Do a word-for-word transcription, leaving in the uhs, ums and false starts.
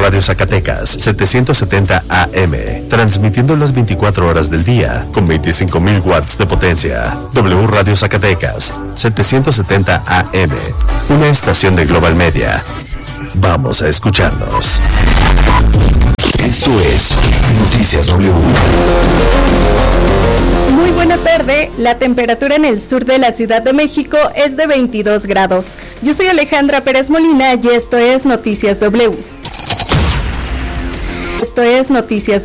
Radio Zacatecas, setecientos setenta A M, transmitiendo las veinticuatro horas del día, con veinticinco mil watts de potencia. W Radio Zacatecas, setecientos setenta A M, una estación de Global Media. Vamos a escucharnos. Esto es Noticias W. Muy buena tarde, la temperatura en el sur de la Ciudad de México es de veintidós grados. Yo soy Alejandra Pérez Molina y esto es Noticias W. Esto es Noticias